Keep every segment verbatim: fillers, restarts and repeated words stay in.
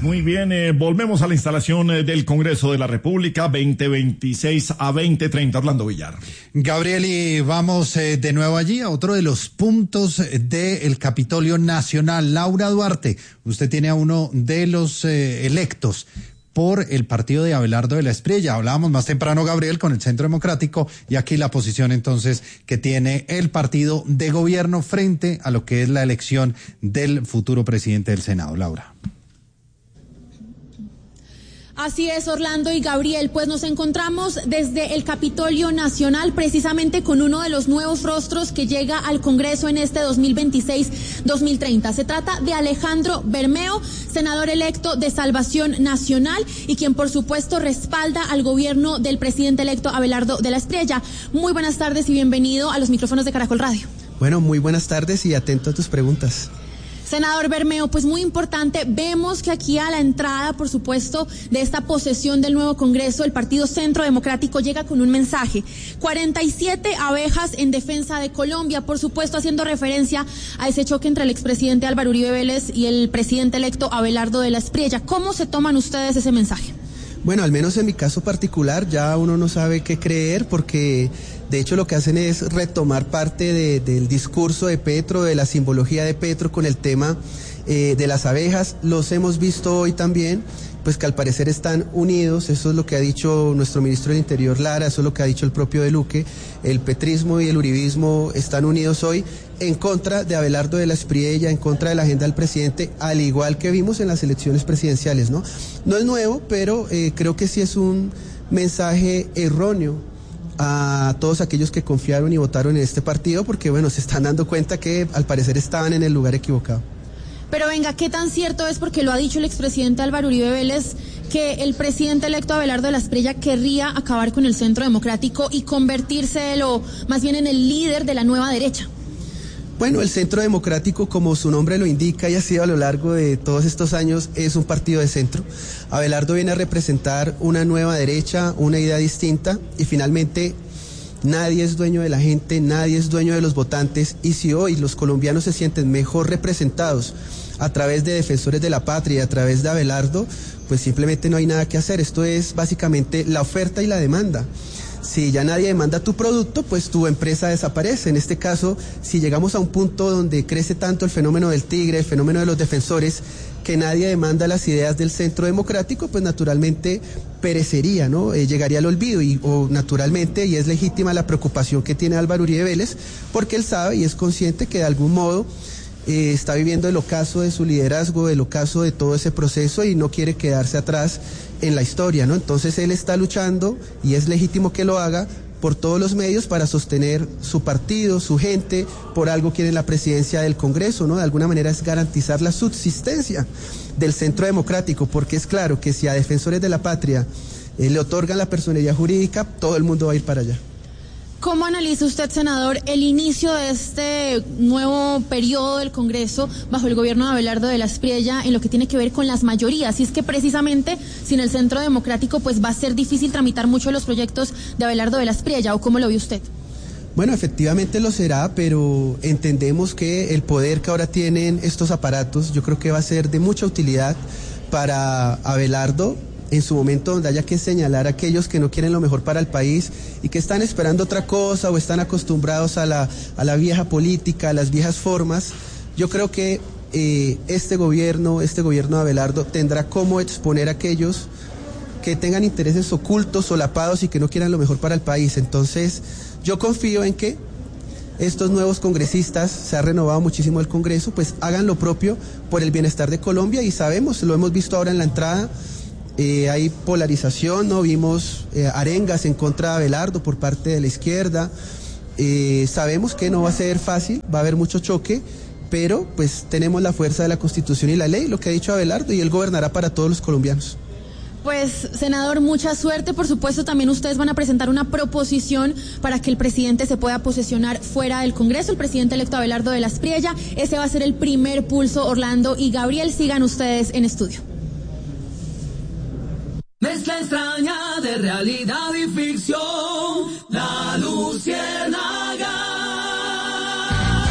Muy bien, eh, volvemos a la instalación eh, del Congreso de la República, veinte veintiséis a veinte treinta. Orlando Villar. Gabriel, y vamos eh, de nuevo allí a otro de los puntos del Capitolio Nacional. Laura Duarte, usted tiene a uno de los eh, electos por el partido de Abelardo de la Espriella. Hablábamos más temprano, Gabriel, con el Centro Democrático, y aquí la posición entonces que tiene el partido de gobierno frente a lo que es la elección del futuro presidente del Senado. Laura. Así es, Orlando y Gabriel, pues nos encontramos desde el Capitolio Nacional precisamente con uno de los nuevos rostros que llega al Congreso en este dos mil veintiséis dos mil treinta. Se trata de Alejandro Bermeo, senador electo de Salvación Nacional y quien por supuesto respalda al gobierno del presidente electo Abelardo de la Espriella. Muy buenas tardes y bienvenido a los micrófonos de Caracol Radio. Bueno, muy buenas tardes y atento a tus preguntas. Senador Bermeo, pues muy importante, vemos que aquí a la entrada, por supuesto, de esta posesión del nuevo Congreso, el Partido Centro Democrático llega con un mensaje. cuarenta y siete abejas en defensa de Colombia, por supuesto, haciendo referencia a ese choque entre el expresidente Álvaro Uribe Vélez y el presidente electo Abelardo de la Espriella. ¿Cómo se toman ustedes ese mensaje? Bueno, al menos en mi caso particular ya uno no sabe qué creer porque de hecho lo que hacen es retomar parte de, del discurso de Petro, de la simbología de Petro con el tema eh, de las abejas. Los hemos visto hoy también, pues que al parecer están unidos, eso es lo que ha dicho nuestro ministro del Interior Lara, eso es lo que ha dicho el propio de Luque, el petrismo y el uribismo están unidos hoy en contra de Abelardo de la Espriella, en contra de la agenda del presidente, al igual que vimos en las elecciones presidenciales, ¿no? No es nuevo, pero eh, creo que sí es un mensaje erróneo a todos aquellos que confiaron y votaron en este partido, porque bueno, se están dando cuenta que al parecer estaban en el lugar equivocado. Pero venga, ¿qué tan cierto es, porque lo ha dicho el expresidente Álvaro Uribe Vélez, que el presidente electo Abelardo de la Espriella querría acabar con el Centro Democrático y convertirse, o más bien en el líder de la nueva derecha? Bueno, el Centro Democrático, como su nombre lo indica y ha sido a lo largo de todos estos años, es un partido de centro. Abelardo viene a representar una nueva derecha, una idea distinta y finalmente nadie es dueño de la gente, nadie es dueño de los votantes y si hoy los colombianos se sienten mejor representados a través de defensores de la patria y a través de Abelardo, pues simplemente no hay nada que hacer. Esto es básicamente la oferta y la demanda. Si ya nadie demanda tu producto, pues tu empresa desaparece. En este caso, si llegamos a un punto donde crece tanto el fenómeno del tigre, el fenómeno de los defensores, que nadie demanda las ideas del Centro Democrático, pues naturalmente perecería, ¿no? Eh, llegaría al olvido y o naturalmente, y es legítima la preocupación que tiene Álvaro Uribe Vélez, porque él sabe y es consciente que de algún modo eh, está viviendo el ocaso de su liderazgo, el ocaso de todo ese proceso y no quiere quedarse atrás en la historia, ¿no? Entonces él está luchando y es legítimo que lo haga por todos los medios para sostener su partido, su gente, por algo quiere la presidencia del Congreso, ¿no? De alguna manera es garantizar la subsistencia del Centro Democrático, porque es claro que si a defensores de la patria eh, le otorgan la personería jurídica, todo el mundo va a ir para allá. ¿Cómo analiza usted, senador, el inicio de este nuevo periodo del Congreso bajo el gobierno de Abelardo de la Espriella en lo que tiene que ver con las mayorías? Y es que precisamente sin el Centro Democrático pues va a ser difícil tramitar mucho de los proyectos de Abelardo de la Espriella, ¿o cómo lo ve usted? Bueno, efectivamente lo será, pero entendemos que el poder que ahora tienen estos aparatos, yo creo que va a ser de mucha utilidad para Abelardo en su momento donde haya que señalar a aquellos que no quieren lo mejor para el país y que están esperando otra cosa o están acostumbrados a la, a la vieja política, a las viejas formas. Yo creo que eh, este gobierno, este gobierno de Abelardo tendrá cómo exponer a aquellos que tengan intereses ocultos, solapados y que no quieran lo mejor para el país. Entonces, yo confío en que estos nuevos congresistas, se ha renovado muchísimo el Congreso, pues hagan lo propio por el bienestar de Colombia y sabemos, lo hemos visto ahora en la entrada, Eh, hay polarización, ¿no? Vimos eh, arengas en contra de Abelardo por parte de la izquierda. Eh, sabemos que no va a ser fácil, va a haber mucho choque, pero pues tenemos la fuerza de la Constitución y la ley, lo que ha dicho Abelardo, y él gobernará para todos los colombianos. Pues, senador, mucha suerte. Por supuesto, también ustedes van a presentar una proposición para que el presidente se pueda posesionar fuera del Congreso, el presidente electo Abelardo de la Espriella. Ese va a ser el primer pulso, Orlando y Gabriel. Sigan ustedes en estudio. Mezcla extraña de realidad y ficción, La Luciérnaga.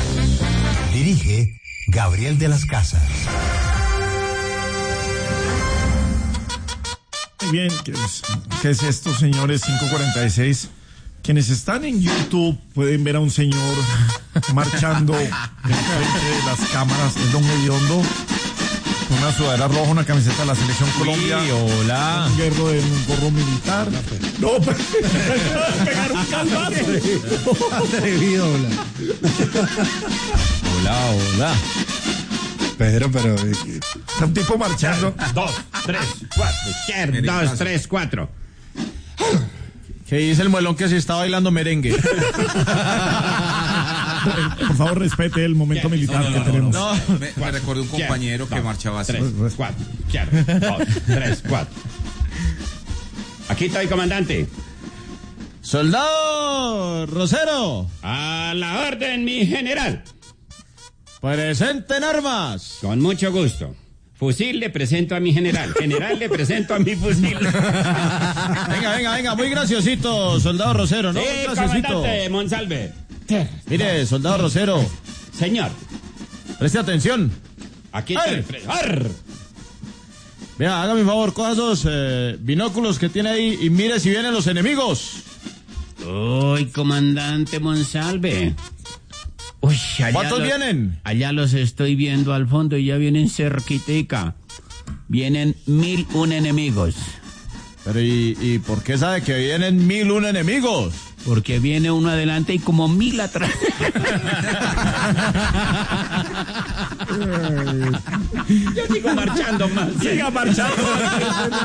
Dirige Gabriel de las Casas. bien. ¿Qué es, qué es esto, señores? cinco cuarenta y seis. Quienes están en YouTube pueden ver a un señor marchando en frente de las cámaras. Es don Hediondo, con una sudadera roja, una camiseta de la Selección Colombia. Sí, hola. Un guerrero de un gorro militar. No, pues, pegar un calvazo. Atrevido, hola. Hola, hola. Pedro, pero... Está un tipo marchando. Dos, tres, cuatro. Cher, dos, tres, cuatro. ¿Qué dice el muelón que se está bailando merengue? Por favor, respete el momento militar que tenemos. No, Me, me recordé un compañero que marchaba así. Tres, cuatro, quiero, dos, tres, cuatro. Aquí estoy, comandante. Soldado Rosero, A la orden, mi general. presenten armas. Con mucho gusto. Fusil le presento a mi general. General le presento a mi fusil. Venga, venga, venga, muy graciosito, soldado Rosero, ¿no? Sí, Muy graciosito. comandante Monsalve. Mire, soldado Rosero, Señor, preste atención. aquí ¡Ay! estoy. fre- ¡Ar! Vea, hágame un favor, coja esos eh, binóculos que tiene ahí y mire si vienen los enemigos. Uy, comandante Monsalve. Uy, allá ¿Cuántos los- vienen? Allá los estoy viendo al fondo y ya vienen cerquitica. Vienen mil un enemigos. Pero ¿y, y por qué sabe que vienen mil un enemigos? Porque viene uno adelante y como mil atrás. Yo sigo marchando más. Siga marchando.